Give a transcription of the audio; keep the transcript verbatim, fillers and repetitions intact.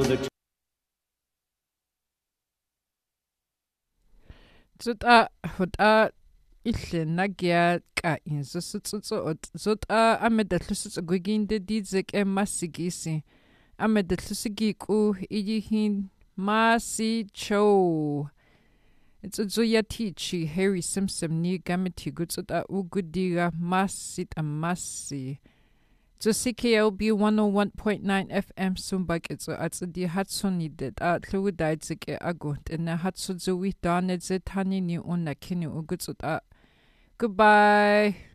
Zuta huta ille nagya ka in zo sutsu zuta ameda tlusu guginde dizek e masigisi ameda tlusigi ku iyihin masi cho Itsuzo ya tichi Harry Simpson ni gamiti gutsuta ugudiga masit amasi So C K L B one oh one point nine F M Sumbak itso atso di hatsoni det a tluwidaidsik e agut and na hatsuzo wi danedze tani ni unakini ugutsuta Goodbye.